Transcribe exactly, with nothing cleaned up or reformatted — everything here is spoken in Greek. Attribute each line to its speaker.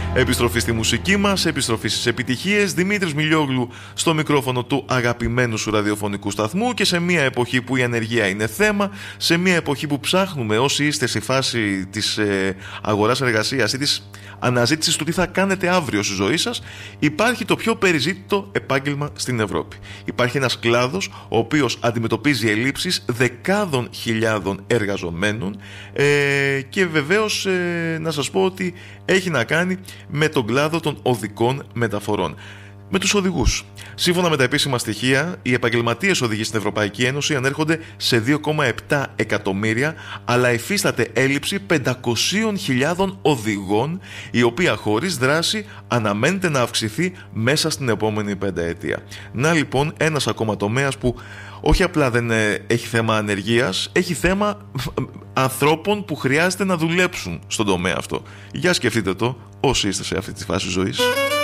Speaker 1: Επιστροφή στη μουσική μας, επιστροφή στις επιτυχίες. Δημήτρης Μιλιόγλου στο μικρόφωνο του αγαπημένου σου ραδιοφωνικού σταθμού, και σε μια εποχή που η ανεργία είναι θέμα, σε μια εποχή που ψάχνουμε, όσοι είστε στη φάση της ε, αγοράς εργασίας ή της αναζήτησης του τι θα κάνετε αύριο στη ζωή σας, υπάρχει το πιο περιζήτητο επάγγελμα στην Ευρώπη. Υπάρχει ένας κλάδος ο οποίος αντιμετωπίζει ελλείψεις δεκάδων χιλιάδων εργαζομένων ε, και βεβαίως ε, να σας πω ότι έχει να κάνει με τον κλάδο των οδικών μεταφορών. Με τους οδηγούς. Σύμφωνα με τα επίσημα στοιχεία, οι επαγγελματίες οδηγοί στην Ευρωπαϊκή Ένωση ανέρχονται σε δύο κόμμα επτά εκατομμύρια, αλλά υφίσταται έλλειψη πεντακόσιες χιλιάδες οδηγών, η οποία χωρίς δράση αναμένεται να αυξηθεί μέσα στην επόμενη πενταετία. Να λοιπόν ένας ακόμα τομέας που όχι απλά δεν έχει θέμα ανεργίας, έχει θέμα ανθρώπων που χρειάζεται να δουλέψουν στον τομέα αυτό. Για σκεφτείτε το όσοι είστε σε αυτή τη φάση ζωής.